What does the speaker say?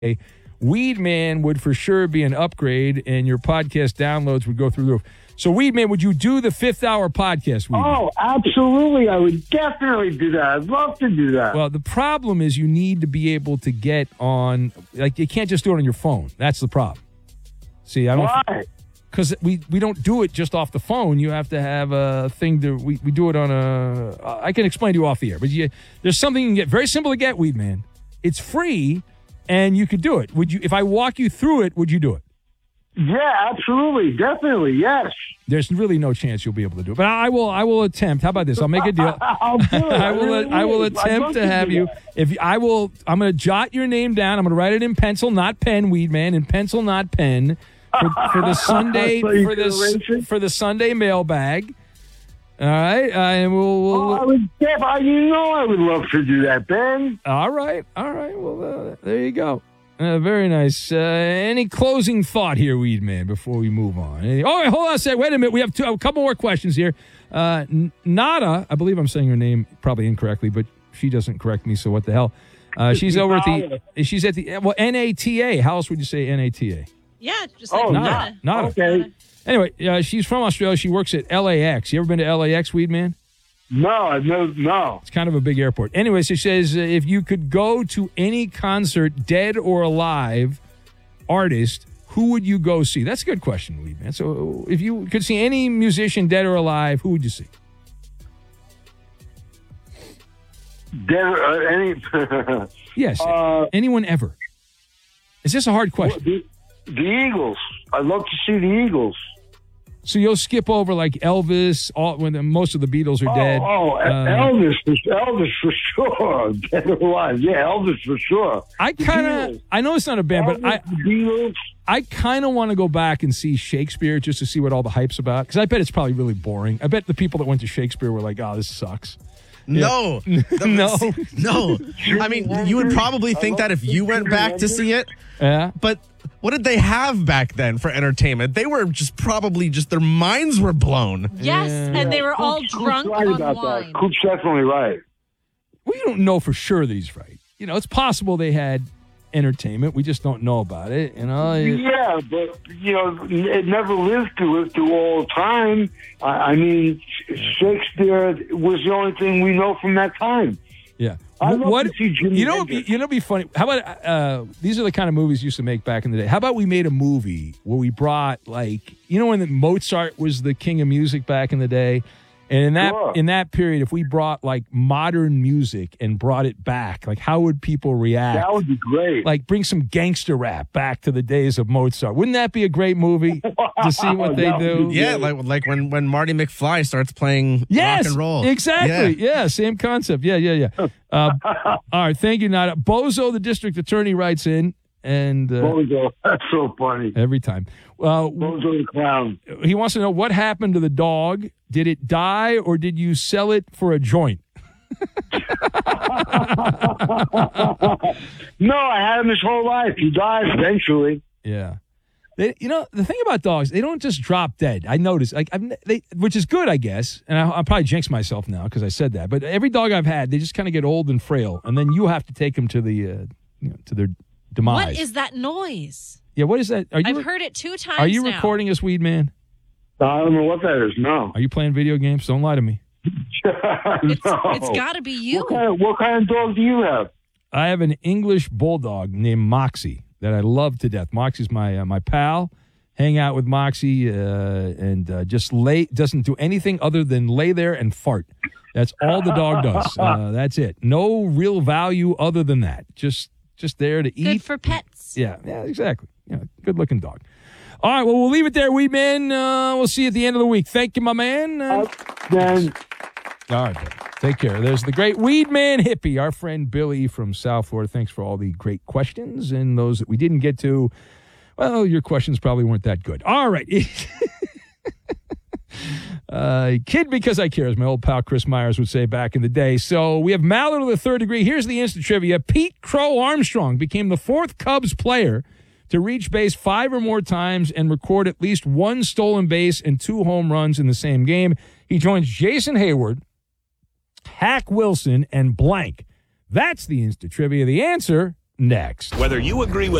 Weed Man would for sure be an upgrade, and your podcast downloads would go through the roof. So, Weed Man, would you do the 5th Hour podcast, Weed Man? Oh, absolutely. I would definitely do that. I'd love to do that. Well, the problem is you need to be able to get on, like, you can't just do it on your phone. That's the problem. See, I don't. Why? Because we don't do it just off the phone. You have to have a thing to, we do it on a, I can explain to you off the air, but there's something you can get, very simple to get, Weed Man. It's free, and you could do it. Would you, if I walk you through it, would you do it? Yeah, absolutely. Definitely, yes. There's really no chance you'll be able to do it. But I will attempt. How about this? I'll make a deal. I'll do it. I will attempt to have you. I'm going to jot your name down. I'm going to write it in pencil, not pen, Weed Man, in pencil, not pen, for the Sunday for the Sunday mailbag. All right, and we'll I would, I would love to do that, Ben. All right. Well, there you go. Very nice. Any closing thought here, Weed Man, before we move on? Hold on a second. Wait a minute. We have a couple more questions here. Nada, I believe I'm saying her name probably incorrectly, but she doesn't correct me, so what the hell? She's over at NATA. How else would you say NATA? Yeah, just like Nada. Nada. Okay. Anyway, she's from Australia. She works at LAX. You ever been to LAX, Weed Man? No, I've never, no. It's kind of a big airport. Anyway, she says if you could go to any concert, dead or alive, artist, who would you go see? That's a good question, Weed Man. So if you could see any musician, dead or alive, who would you see? Dead, any? Yes, anyone ever. Is this a hard question? The Eagles. I'd love to see the Eagles. So you'll skip over like Elvis, when most of the Beatles are dead. Elvis for sure. Dead or alive. Yeah, Elvis for sure. I know it's not a band, Elvis, but the Beatles. I kind of want to go back and see Shakespeare just to see what all the hype's about. Because I bet it's probably really boring. I bet the people that went to Shakespeare were like, oh, this sucks. No. No. I mean, you would probably think that if you went back to see it. Yeah. But what did they have back then for entertainment? They were probably their minds were blown. Yes, and they were all drunk on wine. Coop's definitely right. We don't know for sure that he's right. It's possible they had entertainment. We just don't know about it. Yeah, but it never lived through all time. I mean, Shakespeare was the only thing we know from that time. Yeah. To see Jimi Hendrix. It'd be funny. How about these are the kind of movies used to make back in the day. How about we made a movie where we brought when Mozart was the king of music back in the day, and in that period, if we brought like modern music and brought it back, like how would people react? That would be great. Like bring some gangster rap back to the days of Mozart. Wouldn't that be a great movie to see what they do? Yeah, like when Marty McFly starts playing rock and roll. Exactly. Yeah, same concept. Yeah. All right, thank you, Nada. Bozo, the district attorney, writes in. And Bozo, that's so funny. Every time. Bozo the clown. He wants to know what happened to the dog. Did it die or did you sell it for a joint? No, I had him his whole life. He died eventually. Yeah. The thing about dogs, they don't just drop dead. I noticed, which is good, I guess. And I'll probably jinx myself now because I said that. But every dog I've had, they just kind of get old and frail, and then you have to take them to the, to their demise. What is that noise? Yeah, what is that? I've heard it 2 times. Are you now. recording us, Weed Man? I don't know what that is. No. Are you playing video games? Don't lie to me. It's got to be you. What kind of dog do you have? I have an English bulldog named Moxie that I love to death. Moxie's my pal. Hang out with Moxie and just doesn't do anything other than lay there and fart. That's all the dog does. That's it. No real value other than that. Just there to eat. Good for pets. Yeah, exactly. Good looking dog. All right, well, we'll leave it there, Weed Man. We'll see you at the end of the week. Thank you, my man. Ben. All right, take care. There's the great Weed Man hippie, our friend Billy from South Florida. Thanks for all the great questions, and those that we didn't get to, well, your questions probably weren't that good. All right. Kid because I care, as my old pal Chris Myers would say back in the day. So we have Mallard of the third degree. Here's the instant trivia. Pete Crow Armstrong became the 4th Cubs player to reach base 5 or more times and record at least 1 stolen base and 2 home runs in the same game. He joins Jason Hayward, Hack Wilson, and blank. That's the instant trivia. The answer, next. Whether you agree with